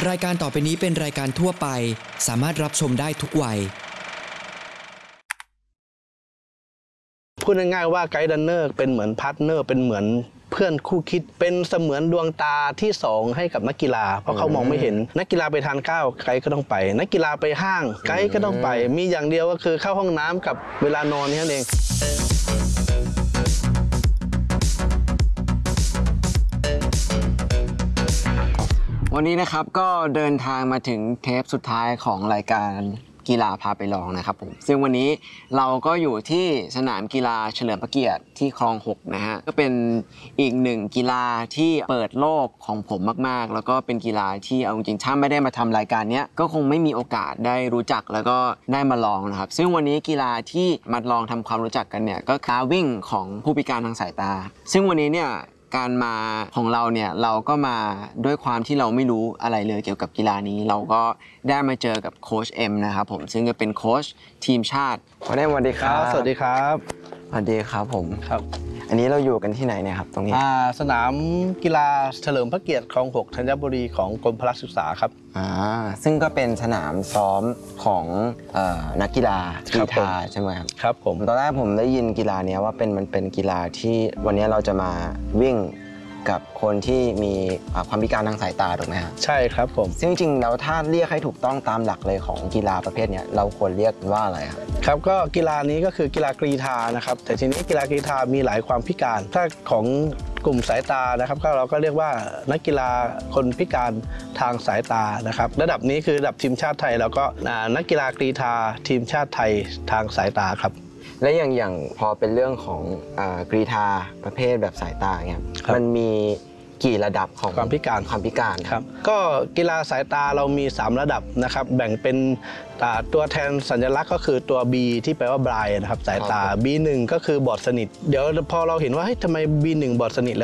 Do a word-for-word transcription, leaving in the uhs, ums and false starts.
รายการต่อไปนี้เป็นรายการทั่วไปสามารถรับชมได้ทุกวัยพูดง่ายๆว่าไกด์รันเนอร์เป็นเหมือนพาร์ทเนอร์เป็นเหมือนเพื่อนคู่คิดเป็นเสมือนดวงตาที่สองให้กับนักกีฬาเพราะเขามองไม่เห็นนักกีฬาไปทานข้าวไกด์ก็ต้องไปนักกีฬาไปห้างไกด์ก็ต้องไปมีอย่างเดียวก็คือเข้าห้องน้ำกับเวลานอนนี่นั่นเองวันนี้นะครับก็เดินทางมาถึงเทปสุดท้ายของรายการกีฬาพาไปลองนะครับผมซึ่งวันนี้เราก็อยู่ที่สนามกีฬาเฉลิมพระเกียรติที่คลองหกนะฮะก็เป็นอีกหนึ่งกีฬาที่เปิดโลกของผมมากๆแล้วก็เป็นกีฬาที่เอาจริงๆถ้าไม่ได้มาทำรายการนี้ก็คงไม่มีโอกาสได้รู้จักแล้วก็ได้มาลองนะครับซึ่งวันนี้กีฬาที่มาลองทำความรู้จักกันเนี่ยก็คือวิ่งของผู้พิการทางสายตาซึ่งวันนี้เนี่ยการมาของเราเนี่ยเราก็มาด้วยความที่เราไม่รู้อะไรเลยเกี่ยวกับกีฬานี้เราก็ได้มาเจอกับโค้ชเอ็มนะครับผมซึ่งก็เป็นโค้ชทีมชาติวันนี้สวัสดีครับสวัสดีครับสวัสดีครับผมครับอันนี้เราอยู่กันที่ไหนเนี่ยครับตรงนี้สนามกีฬาเฉลิมพระเกียรติคลองหกธัญบุรีของกรมพละศึกษาครับอ่าซึ่งก็เป็นสนามซ้อมของเอ่อนักกีฬากรีฑาใช่ไหมครับครับผมตอนแรกผมได้ยินกีฬานี้ว่าเป็นมันเป็นกีฬาที่วันนี้เราจะมาวิ่งกับคนที่มีความพิการทางสายตาถูกไหมครับใช่ครับผมซึ่งจริงๆแล้วถ้าเรียกให้ถูกต้องตามหลักเลยของกีฬาประเภทนี้เราควรเรียกว่าอะไรครับครับก็กีฬานี้ก็คือกีฬากรีฑานะครับแต่ทีนี้กีฬากรีฑามีหลายความพิการถ้าของกลุ่มสายตานะครับก็เราก็เรียกว่านักกีฬาคนพิการทางสายตานะครับระดับนี้คือระดับทีมชาติไทยแล้วก็นักกีฬากรีฑาทีมชาติไทยทางสายตาครับและอย่างอย่างพอเป็นเรื่องของกรีฑาประเภทแบบสายตาเนี่ยมันมีกี่ระดับของความพิการความพิการครับก็กีฬาสายตาเรามีสามระดับนะครับแบ่งเป็นตัวแทนสัญลักษณ์ก็คือตัว B ที่แปลว่า blind นะครับสายตา บี หนึ่ง ก็คือบอดสนิทเดี๋ยวพอเราเห็นว่าเฮ้ยทำไม บี หนึ่ง บอดสนิท